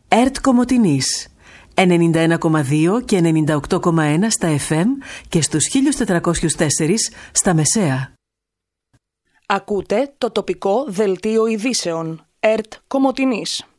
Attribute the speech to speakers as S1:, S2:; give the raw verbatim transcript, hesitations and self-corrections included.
S1: ΕΡΤ Κομοτηνής ενενήντα ένα κόμμα δύο και ενενήντα οκτώ κόμμα ένα στα εφ εμ και στους χίλια τετρακόσιους τέσσερα στα μεσαία.
S2: Ακούτε το τοπικό δελτίο ειδήσεων ΕΡΤ Κομοτηνής.